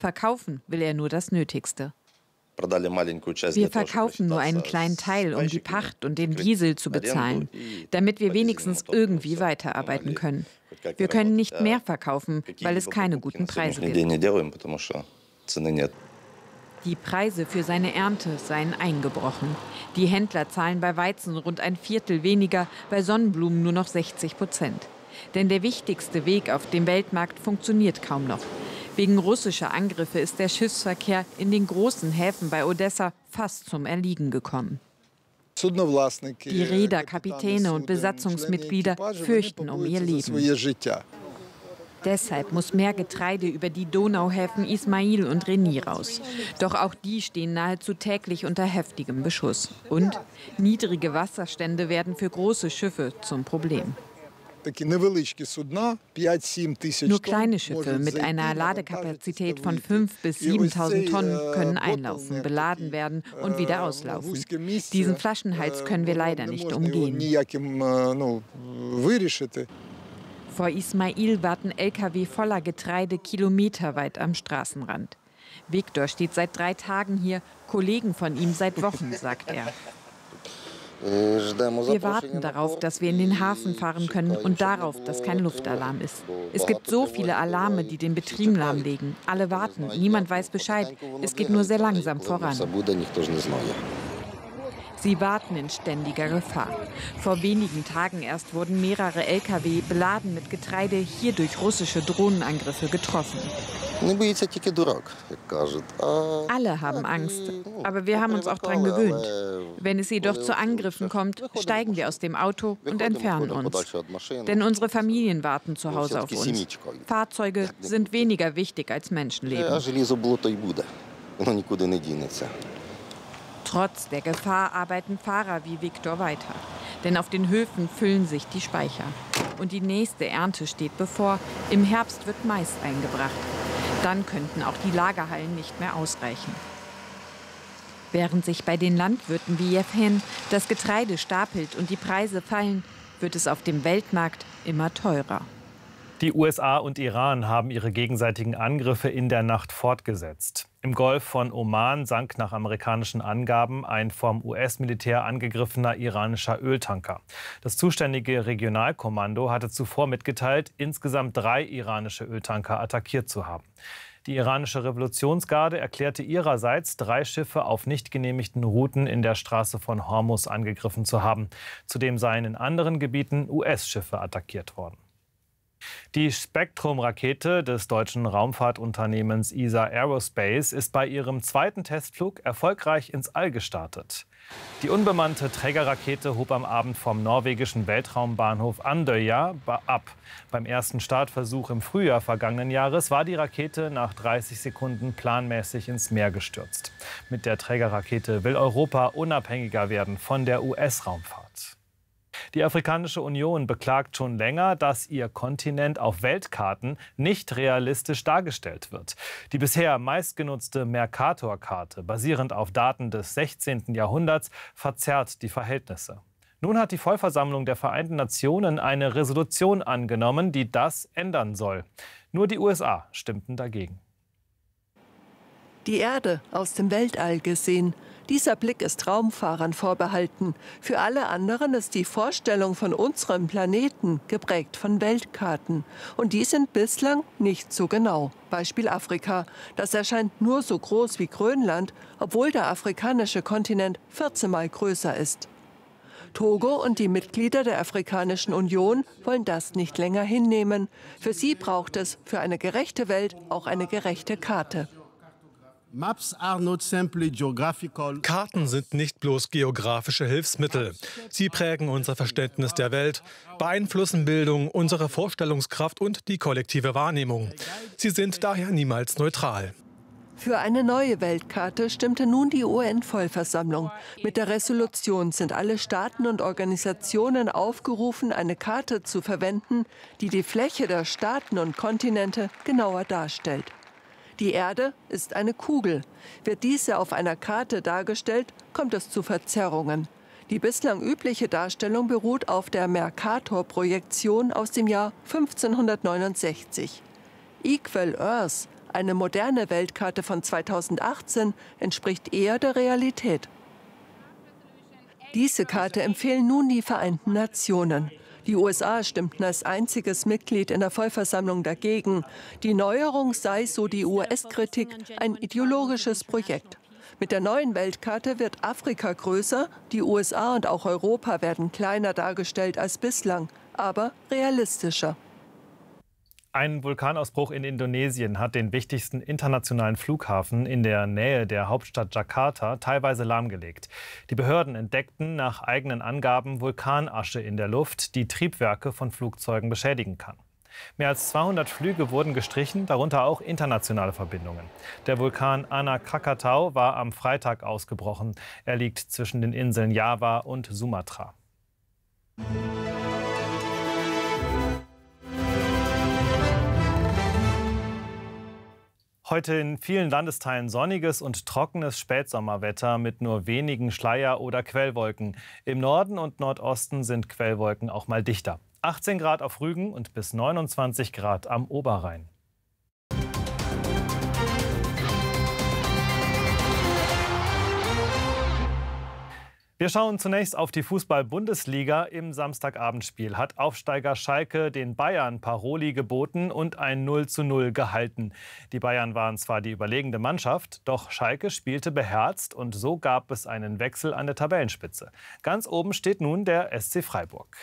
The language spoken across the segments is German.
Verkaufen will er nur das Nötigste. Wir verkaufen nur einen kleinen Teil, um die Pacht und den Diesel zu bezahlen, damit wir wenigstens irgendwie weiterarbeiten können. Wir können nicht mehr verkaufen, weil es keine guten Preise gibt. Die Preise für seine Ernte seien eingebrochen. Die Händler zahlen bei Weizen rund ein Viertel weniger, bei Sonnenblumen nur noch 60%. Denn der wichtigste Weg auf dem Weltmarkt funktioniert kaum noch. Wegen russischer Angriffe ist der Schiffsverkehr in den großen Häfen bei Odessa fast zum Erliegen gekommen. Die Reeder, Kapitäne und Besatzungsmitglieder fürchten um ihr Leben. Deshalb muss mehr Getreide über die Donauhäfen Ismail und Reni raus. Doch auch die stehen nahezu täglich unter heftigem Beschuss. Und niedrige Wasserstände werden für große Schiffe zum Problem. Nur kleine Schiffe mit einer Ladekapazität von 5.000 bis 7.000 Tonnen können einlaufen, beladen werden und wieder auslaufen. Diesen Flaschenhals können wir leider nicht umgehen. Vor Ismail warten Lkw voller Getreide kilometerweit am Straßenrand. Viktor steht seit 3 Tagen hier, Kollegen von ihm seit Wochen, sagt er. Wir warten darauf, dass wir in den Hafen fahren können und darauf, dass kein Luftalarm ist. Es gibt so viele Alarme, die den Betrieb lahmlegen. Alle warten, niemand weiß Bescheid. Es geht nur sehr langsam voran. Sie warten in ständiger Gefahr. Vor wenigen Tagen erst wurden mehrere Lkw beladen mit Getreide hier durch russische Drohnenangriffe getroffen. Alle haben Angst, aber wir haben uns auch daran gewöhnt. Wenn es jedoch zu Angriffen kommt, steigen wir aus dem Auto und entfernen uns. Denn unsere Familien warten zu Hause auf uns. Fahrzeuge sind weniger wichtig als Menschenleben. Trotz der Gefahr arbeiten Fahrer wie Viktor weiter. Denn auf den Höfen füllen sich die Speicher. Und die nächste Ernte steht bevor. Im Herbst wird Mais eingebracht. Dann könnten auch die Lagerhallen nicht mehr ausreichen. Während sich bei den Landwirten wie Jewhen das Getreide stapelt und die Preise fallen, wird es auf dem Weltmarkt immer teurer. Die USA und Iran haben ihre gegenseitigen Angriffe in der Nacht fortgesetzt. Im Golf von Oman sank nach amerikanischen Angaben ein vom US-Militär angegriffener iranischer Öltanker. Das zuständige Regionalkommando hatte zuvor mitgeteilt, insgesamt 3 iranische Öltanker attackiert zu haben. Die iranische Revolutionsgarde erklärte ihrerseits, 3 Schiffe auf nicht genehmigten Routen in der Straße von Hormuz angegriffen zu haben. Zudem seien in anderen Gebieten US-Schiffe attackiert worden. Die Spektrum-Rakete des deutschen Raumfahrtunternehmens ESA Aerospace ist bei ihrem 2. Testflug erfolgreich ins All gestartet. Die unbemannte Trägerrakete hob am Abend vom norwegischen Weltraumbahnhof Andøya ab. Beim ersten Startversuch im Frühjahr vergangenen Jahres war die Rakete nach 30 Sekunden planmäßig ins Meer gestürzt. Mit der Trägerrakete will Europa unabhängiger werden von der US-Raumfahrt. Die Afrikanische Union beklagt schon länger, dass ihr Kontinent auf Weltkarten nicht realistisch dargestellt wird. Die bisher meistgenutzte Mercator-Karte, basierend auf Daten des 16. Jahrhunderts, verzerrt die Verhältnisse. Nun hat die Vollversammlung der Vereinten Nationen eine Resolution angenommen, die das ändern soll. Nur die USA stimmten dagegen. Die Erde aus dem Weltall gesehen. Dieser Blick ist Raumfahrern vorbehalten. Für alle anderen ist die Vorstellung von unserem Planeten geprägt von Weltkarten. Und die sind bislang nicht so genau. Beispiel Afrika. Das erscheint nur so groß wie Grönland, obwohl der afrikanische Kontinent 14-mal größer ist. Togo und die Mitglieder der Afrikanischen Union wollen das nicht länger hinnehmen. Für sie braucht es für eine gerechte Welt auch eine gerechte Karte. Karten sind nicht bloß geografische Hilfsmittel. Sie prägen unser Verständnis der Welt, beeinflussen Bildung, unsere Vorstellungskraft und die kollektive Wahrnehmung. Sie sind daher niemals neutral. Für eine neue Weltkarte stimmte nun die UN-Vollversammlung. Mit der Resolution sind alle Staaten und Organisationen aufgerufen, eine Karte zu verwenden, die die Fläche der Staaten und Kontinente genauer darstellt. Die Erde ist eine Kugel. Wird diese auf einer Karte dargestellt, kommt es zu Verzerrungen. Die bislang übliche Darstellung beruht auf der Mercator-Projektion aus dem Jahr 1569. Equal Earth, Eine moderne Weltkarte von 2018 entspricht eher der Realität. Diese Karte empfehlen nun die Vereinten Nationen. Die USA stimmten als einziges Mitglied in der Vollversammlung dagegen. Die Neuerung sei, so die US-Kritik, ein ideologisches Projekt. Mit der neuen Weltkarte wird Afrika größer, die USA und auch Europa werden kleiner dargestellt als bislang, aber realistischer. Ein Vulkanausbruch in Indonesien hat den wichtigsten internationalen Flughafen in der Nähe der Hauptstadt Jakarta teilweise lahmgelegt. Die Behörden entdeckten nach eigenen Angaben Vulkanasche in der Luft, die Triebwerke von Flugzeugen beschädigen kann. Mehr als 200 Flüge wurden gestrichen, darunter auch internationale Verbindungen. Der Vulkan Anak Krakatau war am Freitag ausgebrochen. Er liegt zwischen den Inseln Java und Sumatra. Heute in vielen Landesteilen sonniges und trockenes Spätsommerwetter mit nur wenigen Schleier- oder Quellwolken. Im Norden und Nordosten sind Quellwolken auch mal dichter. 18 Grad auf Rügen und bis 29 Grad am Oberrhein. Wir schauen zunächst auf die Fußball-Bundesliga. Im Samstagabendspiel hat Aufsteiger Schalke den Bayern Paroli geboten und ein 0:0 gehalten. Die Bayern waren zwar die überlegene Mannschaft, doch Schalke spielte beherzt und so gab es einen Wechsel an der Tabellenspitze. Ganz oben steht nun der SC Freiburg.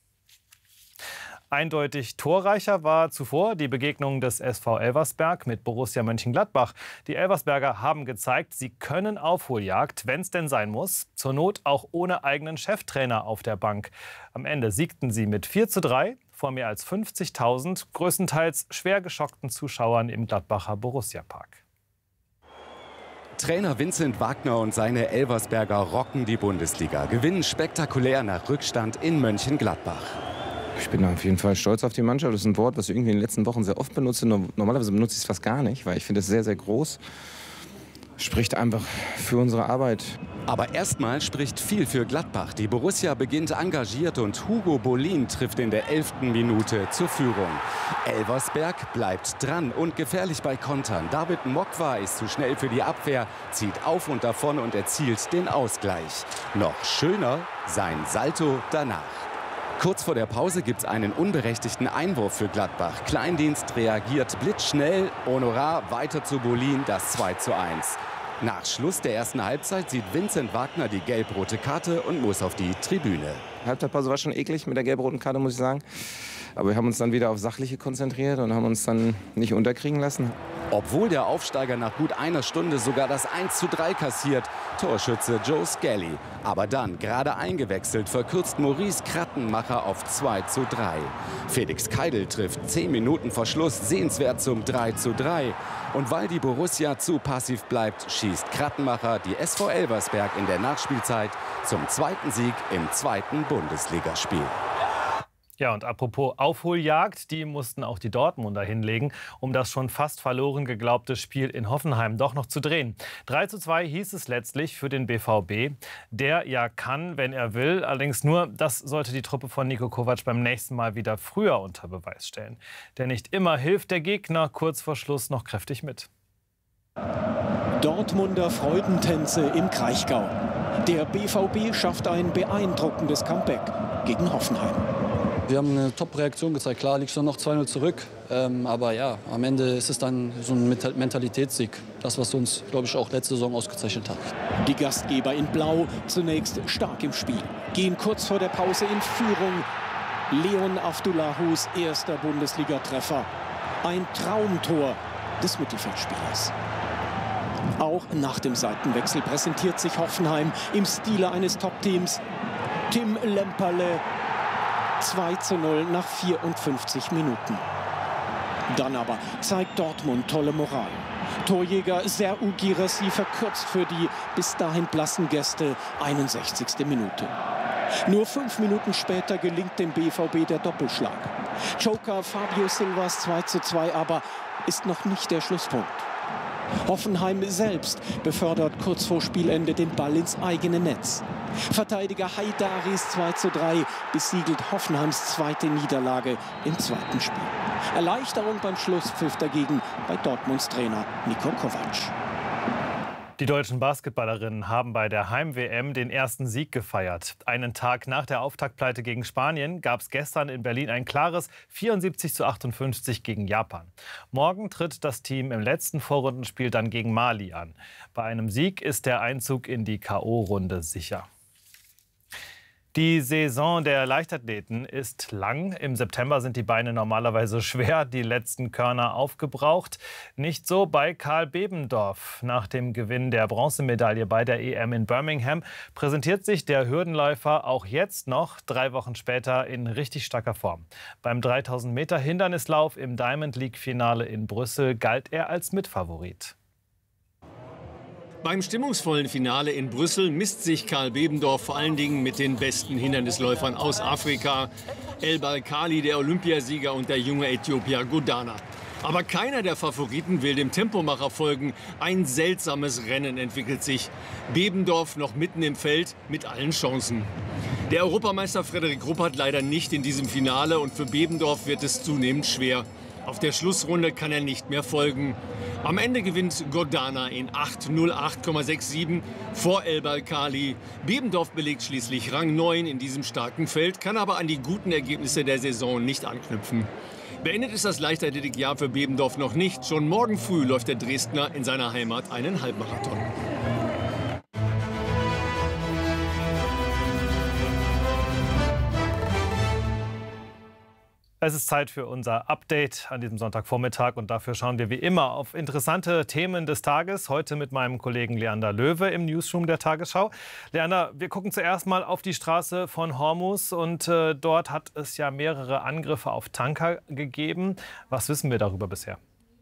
Eindeutig torreicher war zuvor die Begegnung des SV Elversberg mit Borussia Mönchengladbach. Die Elversberger haben gezeigt, sie können Aufholjagd, wenn es denn sein muss. Zur Not auch ohne eigenen Cheftrainer auf der Bank. Am Ende siegten sie mit 4:3 vor mehr als 50.000, größtenteils schwer geschockten Zuschauern im Gladbacher Borussia-Park. Trainer Vincent Wagner und seine Elversberger rocken die Bundesliga, gewinnen spektakulär nach Rückstand in Mönchengladbach. Ich bin auf jeden Fall stolz auf die Mannschaft. Das ist ein Wort, was ich irgendwie in den letzten Wochen sehr oft benutze. Normalerweise benutze ich es fast gar nicht, weil ich finde es sehr, sehr groß. Spricht einfach für unsere Arbeit. Aber erstmal spricht viel für Gladbach. Die Borussia beginnt engagiert und Hugo Bolin trifft in der 11. Minute zur Führung. Elversberg bleibt dran und gefährlich bei Kontern. David Mokwa ist zu schnell für die Abwehr, zieht auf und davon und erzielt den Ausgleich. Noch schöner sein Salto danach. Kurz vor der Pause gibt es einen unberechtigten Einwurf für Gladbach. Kleindienst reagiert blitzschnell. Honorar weiter zu Bolin, das 2:1. Nach Schluss der ersten Halbzeit sieht Vincent Wagner die gelb-rote Karte und muss auf die Tribüne. Halbzeitpause war schon eklig mit der gelb-roten Karte, muss ich sagen. Aber wir haben uns dann wieder auf Sachliche konzentriert und haben uns dann nicht unterkriegen lassen. Obwohl der Aufsteiger nach gut einer Stunde sogar das 1:3 kassiert, Torschütze Joe Skelly. Aber dann, gerade eingewechselt, verkürzt Maurice Krattenmacher auf 2:3. Felix Keidel trifft 10 Minuten vor Schluss sehenswert zum 3:3. Und weil die Borussia zu passiv bleibt, schießt Krattenmacher die SV Elversberg in der Nachspielzeit zum zweiten Sieg im zweiten Bundesligaspiel. Ja, und apropos Aufholjagd, die mussten auch die Dortmunder hinlegen, um das schon fast verloren geglaubte Spiel in Hoffenheim doch noch zu drehen. 3:2 hieß es letztlich für den BVB. Der ja kann, wenn er will, allerdings nur, das sollte die Truppe von Niko Kovac beim nächsten Mal wieder früher unter Beweis stellen. Denn nicht immer hilft der Gegner kurz vor Schluss noch kräftig mit. Dortmunder Freudentänze im Kraichgau. Der BVB schafft ein beeindruckendes Comeback gegen Hoffenheim. Wir haben eine Top-Reaktion gezeigt. Klar liegst du noch 2:0 zurück. Aber ja, am Ende ist es dann so ein Mentalitätssieg. Das, was uns, glaube ich, auch letzte Saison ausgezeichnet hat. Die Gastgeber in Blau zunächst stark im Spiel. Gehen kurz vor der Pause in Führung. Leon Aftullahus erster Bundesliga-Treffer. Ein Traumtor des Mittelfeldspielers. Auch nach dem Seitenwechsel präsentiert sich Hoffenheim im Stile eines Top-Teams. Tim Lemperle 2:0 nach 54 Minuten. Dann aber zeigt Dortmund tolle Moral. Torjäger Serhou Guirassy verkürzt für die bis dahin blassen Gäste 61. Minute. Nur 5 Minuten später gelingt dem BVB der Doppelschlag. Joker Fabio Silvas 2:2 aber ist noch nicht der Schlusspunkt. Hoffenheim selbst befördert kurz vor Spielende den Ball ins eigene Netz. Verteidiger Haidaris 2:3 besiegelt Hoffenheims zweite Niederlage im zweiten Spiel. Erleichterung beim Schlusspfiff dagegen bei Dortmunds Trainer Niko Kovac. Die deutschen Basketballerinnen haben bei der Heim-WM den ersten Sieg gefeiert. Einen Tag nach der Auftaktpleite gegen Spanien gab es gestern in Berlin ein klares 74:58 gegen Japan. Morgen tritt das Team im letzten Vorrundenspiel dann gegen Mali an. Bei einem Sieg ist der Einzug in die K.O.-Runde sicher. Die Saison der Leichtathleten ist lang. Im September sind die Beine normalerweise schwer, die letzten Körner aufgebraucht. Nicht so bei Karl Bebendorf. Nach dem Gewinn der Bronzemedaille bei der EM in Birmingham präsentiert sich der Hürdenläufer auch jetzt noch, 3 Wochen später, in richtig starker Form. Beim 3000 Meter Hindernislauf im Diamond League-Finale in Brüssel galt er als Mitfavorit. Beim stimmungsvollen Finale in Brüssel misst sich Karl Bebendorf vor allen Dingen mit den besten Hindernisläufern aus Afrika. El Balkali, der Olympiasieger, und der junge Äthiopier Godana. Aber keiner der Favoriten will dem Tempomacher folgen. Ein seltsames Rennen entwickelt sich. Bebendorf noch mitten im Feld mit allen Chancen. Der Europameister Frederik Ruppert leider nicht in diesem Finale und für Bebendorf wird es zunehmend schwer. Auf der Schlussrunde kann er nicht mehr folgen. Am Ende gewinnt Godana in 8:08,67 vor El Balkali. Bebendorf belegt schließlich Rang 9 in diesem starken Feld, kann aber an die guten Ergebnisse der Saison nicht anknüpfen. Beendet ist das Leichtathletikjahr für Bebendorf noch nicht. Schon morgen früh läuft der Dresdner in seiner Heimat einen Halbmarathon. Es ist Zeit für unser Update an diesem Sonntagvormittag und dafür schauen wir wie immer auf interessante Themen des Tages. Heute mit meinem Kollegen Leander Löwe im Newsroom der Tagesschau. Leander, wir gucken zuerst mal auf die Straße von Hormuz und dort hat es ja mehrere Angriffe auf Tanker gegeben. Was wissen wir darüber bisher?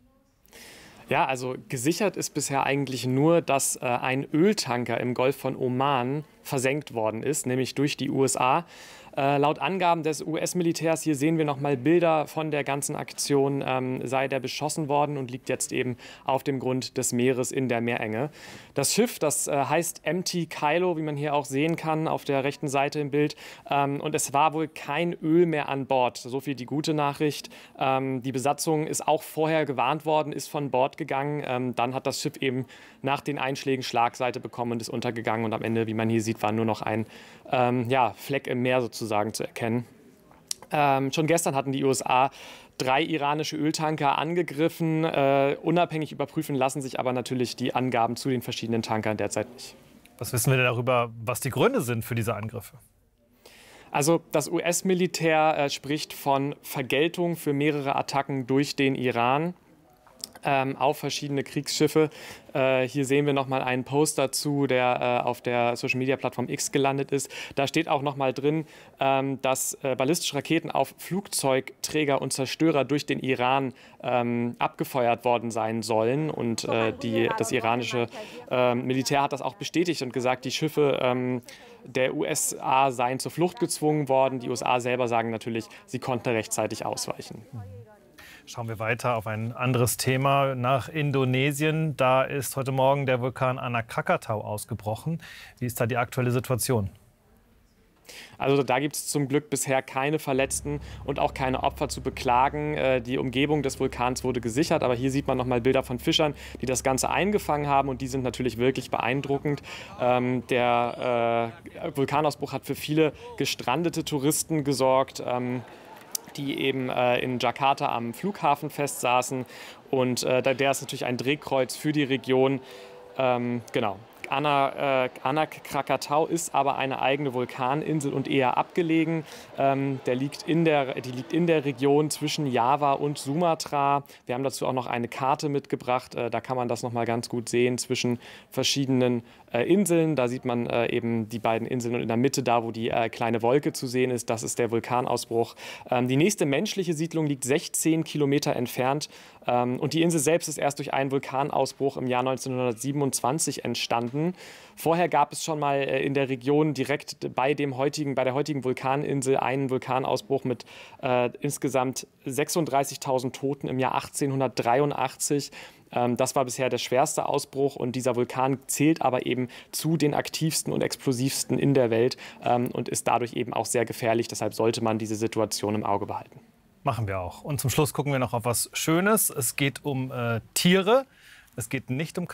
Ja, also gesichert ist bisher eigentlich nur, dass ein Öltanker im Golf von Oman versenkt worden ist, nämlich durch die USA. Laut Angaben des US-Militärs, hier sehen wir noch mal Bilder von der ganzen Aktion, sei der beschossen worden und liegt jetzt eben auf dem Grund des Meeres in der Meerenge. Das Schiff, das heißt MT Kylo, wie man hier auch sehen kann, auf der rechten Seite im Bild. Und es war wohl kein Öl mehr an Bord. So viel die gute Nachricht. Die Besatzung ist auch vorher gewarnt worden, ist von Bord gegangen. Dann hat das Schiff eben nach den Einschlägen Schlagseite bekommen und ist untergegangen. Und am Ende, wie man hier sieht, war nur noch ein Fleck im Meer sozusagen zu erkennen. Schon gestern hatten die USA 3 iranische Öltanker angegriffen. Unabhängig überprüfen lassen sich aber natürlich die Angaben zu den verschiedenen Tankern derzeit nicht. Was wissen wir denn darüber, was die Gründe sind für diese Angriffe? Also das US-Militär spricht von Vergeltung für mehrere Attacken durch den Iran auf verschiedene Kriegsschiffe. Hier sehen wir noch mal einen Post dazu, der auf der Social-Media-Plattform X gelandet ist. Da steht auch noch mal drin, dass ballistische Raketen auf Flugzeugträger und Zerstörer durch den Iran abgefeuert worden sein sollen. Und das iranische Militär hat das auch bestätigt und gesagt, die Schiffe der USA seien zur Flucht gezwungen worden. Die USA selber sagen natürlich, sie konnten rechtzeitig ausweichen. Schauen wir weiter auf ein anderes Thema, nach Indonesien. Da ist heute Morgen der Vulkan Anak Krakatau ausgebrochen. Wie ist da die aktuelle Situation? Also da gibt es zum Glück bisher keine Verletzten und auch keine Opfer zu beklagen. Die Umgebung des Vulkans wurde gesichert, aber hier sieht man noch mal Bilder von Fischern, die das Ganze eingefangen haben und die sind natürlich wirklich beeindruckend. Der Vulkanausbruch hat für viele gestrandete Touristen gesorgt, die eben in Jakarta am Flughafen festsaßen. Und der ist natürlich ein Drehkreuz für die Region. Genau. Anak Krakatau ist aber eine eigene Vulkaninsel und eher abgelegen. Die liegt in der Region zwischen Java und Sumatra. Wir haben dazu auch noch eine Karte mitgebracht. Da kann man das noch mal ganz gut sehen zwischen verschiedenen Inseln. Da sieht man eben die beiden Inseln und in der Mitte, da wo die kleine Wolke zu sehen ist, das ist der Vulkanausbruch. Die nächste menschliche Siedlung liegt 16 Kilometer entfernt. Und die Insel selbst ist erst durch einen Vulkanausbruch im Jahr 1927 entstanden. Vorher gab es schon mal in der Region direkt bei der heutigen Vulkaninsel einen Vulkanausbruch mit insgesamt 36.000 Toten im Jahr 1883. Das war bisher der schwerste Ausbruch und dieser Vulkan zählt aber eben zu den aktivsten und explosivsten in der Welt und ist dadurch eben auch sehr gefährlich. Deshalb sollte man diese Situation im Auge behalten. Machen wir auch. Und zum Schluss gucken wir noch auf was Schönes. Es geht um Tiere. Es geht nicht um